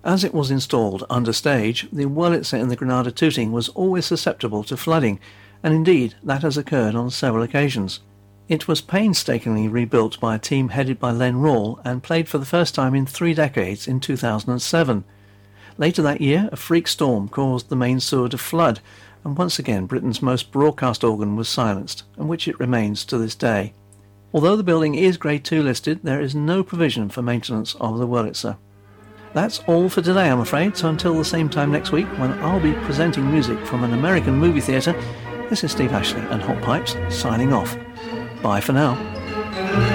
As it was installed understage, the Wurlitzer in the Granada Tooting was always susceptible to flooding, and indeed that has occurred on several occasions. It was painstakingly rebuilt by a team headed by Len Rawle and played for the first time in 3 decades in 2007. Later that year, a freak storm caused the main sewer to flood, and once again Britain's most broadcast organ was silenced, and which it remains to this day. Although the building is Grade 2 listed, there is no provision for maintenance of the Wurlitzer. That's all for today, I'm afraid, so until the same time next week, when I'll be presenting music from an American movie theatre, this is Steve Ashley and Hot Pipes signing off. Bye for now.